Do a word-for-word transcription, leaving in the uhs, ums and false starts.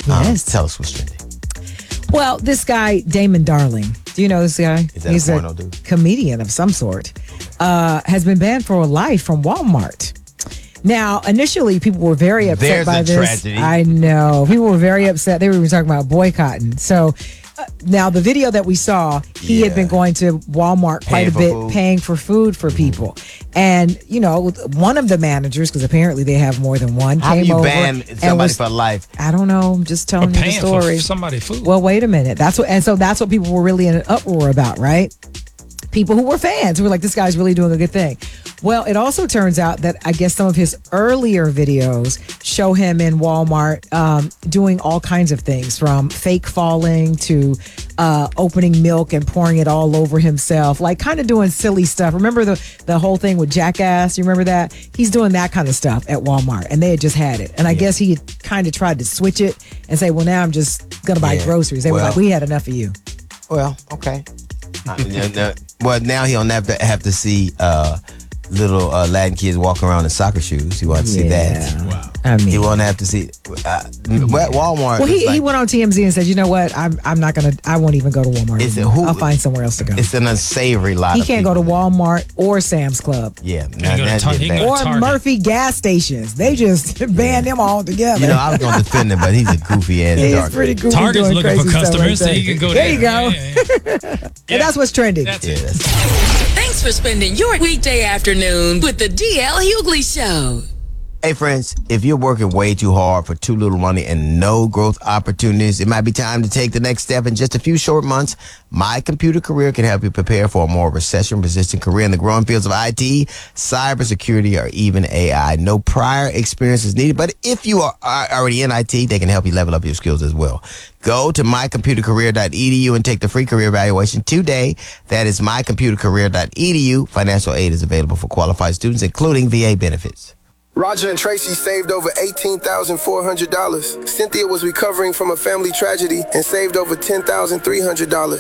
Yes. Um, tell us what's trending. Well, this guy, Damon Darling, do you know this guy? Is that He's a porno dude? comedian of some sort, uh, has been banned for life from Walmart. Now, initially, people were very upset There's by a this. tragedy. I know. People were very upset. They were even talking about boycotting. So, uh, now the video that we saw, he Yeah. had been going to Walmart quite Paying a for bit, food. paying for food for people. And, you know, one of the managers, because apparently they have more than one, How do came you over ban and somebody was, for life? I don't know. I'm just telling Or you the paying story. for somebody food. Well, wait a minute. That's what, and so that's what people were really in an uproar about, right? People who were fans who were like, this guy's really doing a good thing. Well, it also turns out that I guess some of his earlier videos show him in Walmart um, doing all kinds of things, from fake falling to uh, opening milk and pouring it all over himself, like kind of doing silly stuff. Remember the, the whole thing with Jackass? You remember that? He's doing that kind of stuff at Walmart, and they had just had it. And I guess he had kind of tried to switch it and say, well, now I'm just going to buy Yeah. groceries. They were Well- like, we had enough of you. Well, okay. Uh, no, no. Well, now he'll have to have to see uh, little uh, Latin kids walking around in soccer shoes. He wants to see that. Wow. I mean, He won't have to see. Uh, well, Walmart. Well, he, is like, he went on T M Z and said, you know what? I'm I'm not going to, I won't even go to Walmart. Is it anymore. who- I'll find somewhere else to go. It's an unsavory lot. He of can't go people to there. Walmart or Sam's Club Yeah, go now, to that's Tar- getting he can bad. go or to Target. Murphy gas stations. They just banned them all together. You know, I was going to defend him, but he's a goofy ass. He's dark. pretty goofy. Target's doing looking for crazy stuff customers, like so that. you can go there. there. you go. Yeah, yeah, yeah. And that's what's trending. That's Yeah, it. that's- Thanks for spending your weekday afternoon with the D L Hughley Show. Hey, friends, if you're working way too hard for too little money and no growth opportunities, it might be time to take the next step. In just a few short months, My Computer Career can help you prepare for a more recession-resistant career in the growing fields of I T, cybersecurity, or even A I. No prior experience is needed, but if you are are already in I T, they can help you level up your skills as well. Go to my computer career dot e d u and take the free career evaluation today. That is my computer career dot e d u. Financial aid is available for qualified students, including V A benefits. Roger and Tracy saved over eighteen thousand four hundred dollars. Cynthia was recovering from a family tragedy and saved over ten thousand three hundred dollars.